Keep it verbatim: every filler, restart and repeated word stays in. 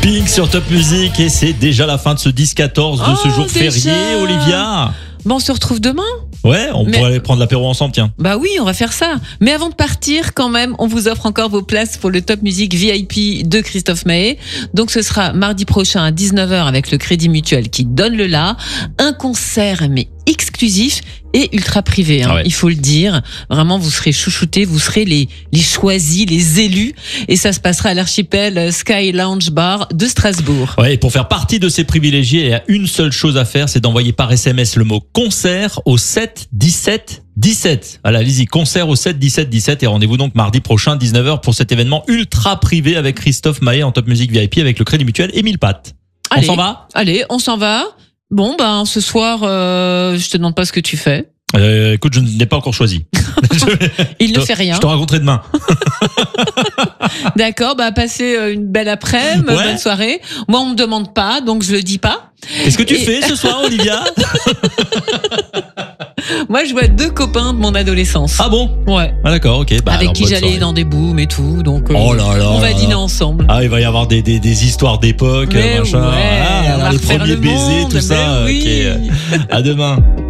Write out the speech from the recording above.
Pink sur Top Music et c'est déjà la fin de ce dix quatorze de Oh, ce jour déjà. férié, Olivia. Bon, on se retrouve demain. Ouais, on Mais- pourrait aller prendre l'apéro ensemble, tiens. Bah oui, on va faire ça. Mais avant de partir, quand même, on vous offre encore vos places pour le Top Music V I P de Christophe Maé. Donc ce sera mardi prochain à dix-neuf heures avec le Crédit Mutuel qui donne le là. Un concert, mais exclusif et ultra privé, hein, Ah ouais. il faut le dire. Vraiment, vous serez chouchoutés, vous serez les, les choisis, les élus. Et ça se passera à l'archipel Sky Lounge Bar de Strasbourg. Ouais, et pour faire partie de ces privilégiés, il y a une seule chose à faire, c'est d'envoyer par S M S le mot concert au sept dix-sept dix-sept. Voilà, allez-y, concert au sept dix-sept dix-sept et rendez-vous donc mardi prochain dix-neuf heures pour cet événement ultra privé avec Christophe Maé en Top Music V I P avec le Crédit Mutuel et mille pattes. On Allez. s'en va? Allez, on s'en va. Bon, ben ce soir, euh, je te demande pas ce que tu fais. Euh, écoute, je n'ai pas encore choisi. Il ne Je- fait rien. Je te raconterai demain. D'accord, bah passez euh, une belle après-midi, Ouais. bonne soirée. Moi, on me demande pas, donc je le dis pas. Qu'est-ce que tu Et- fais ce soir, Olivia? Moi, je vois deux copains de mon adolescence. Ah bon? Ouais. Ah d'accord, ok. Bah, Avec alors, qui bonne j'allais soirée. dans des booms et tout, donc euh, Oh là là on va là. dîner ensemble. Ah, il va y avoir des, des, des histoires d'époque, Mais machin. ouais, Ah, on va les refaire premiers le baisers, monde, tout ça. mais oui. Ok. À demain.